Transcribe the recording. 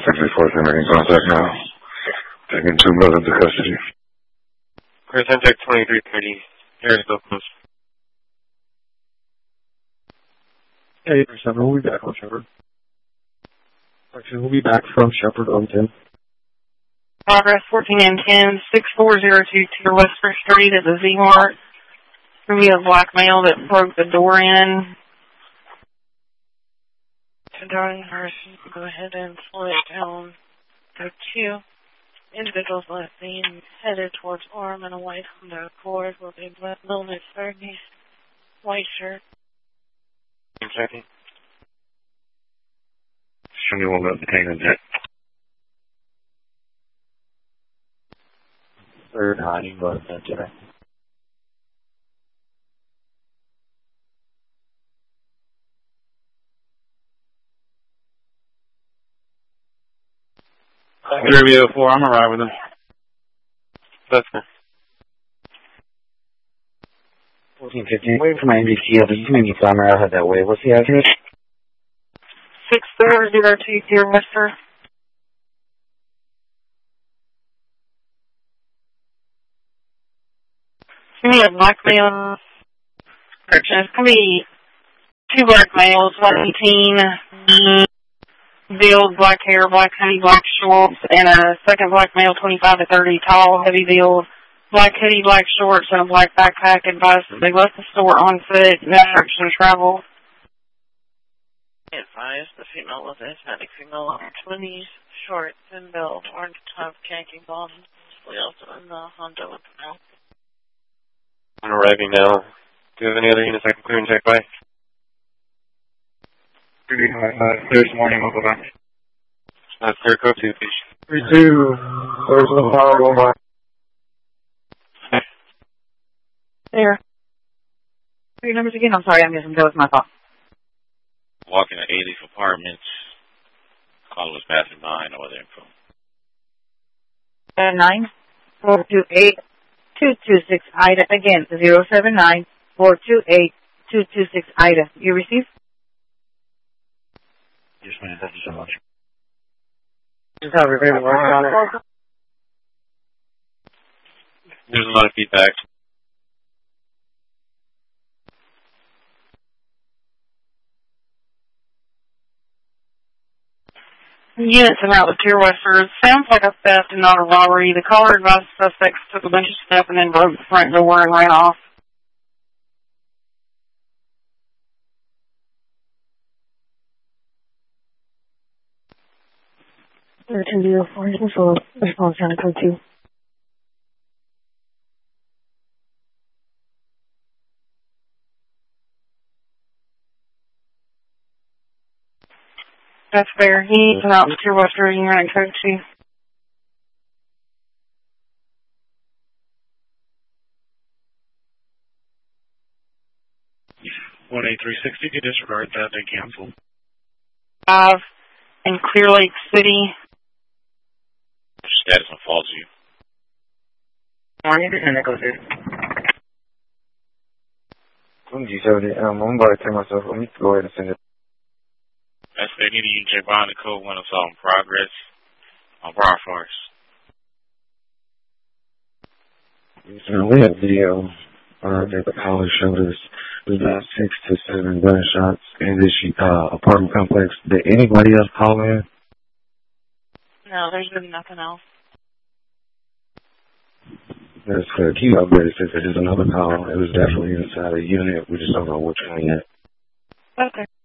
64th in making contact now. Taking 2 brothers into custody. Chris, contact 2330. Area still close. Hey, 7, we'll be back on Shepherd. Actually, we'll be back from Shepherd on 10. Progress 14 and 10, 6402 to West First Street at the Z-Mart. We have black male that broke the door in. To Darling Hurst, go ahead and slow it down. Go 2. Individuals left being headed towards Orem in a white Honda Accord with a little bit burgundy white shirt. Checking. Show me one minute, hang on that. Third hiding, but that's it. Interview 4, I'm alright with him. That's good. 1415, waiting for my NBC. There's too many summer out that way. What's the address? 6402 Dear Wester. We have black male. It's going to be 2 black males, 118, build, black hair, black hoodie, black shorts, and a second black male, 25 to 30, tall, heavy build, black hoodie, black shorts, and a black backpack. Advised that they left the store on foot, no direction to travel. Advised the female was asthmatic female, 20s, short, thin build, orange top, khaki bottoms, also in the Honda with the mouth. I'm arriving now. Do you have any other units I can clear and check by? This morning, we'll go back. Clear code 2, please. 32, there's no power going by. There. Your numbers again? I'm sorry, I'm missing. That was my fault. Walking to 80 apartments. Caller was passing by, no other info. 9-428-226 Ida. Again, 079-428-226 Ida. You received? Yes, ma'am. Thank you so much. Just have your work on it. There's a lot of feedback. Units en route with Tier Westers. Sounds like a theft and not a robbery. The caller advised suspects took a bunch of steps and then broke the front door and ran off. Response on code 2. That's fair. He needs out to Western Union Code 2. One 8360, you disregard that, they canceled. 5 in Clear Lake City. Status on falls you. Morning, and that goes there. I'm about to tell myself, let me go ahead and send it. That's they need to use J. Bond the code 1 assault in progress on Bar Force. We have video that the caller showed us. There's about 6 to 7 gunshots in this apartment complex. Did anybody else call in? No, there's been nothing else. That's good. Keep updated since it is another call. It was definitely inside a unit. We just don't know which one yet. Okay.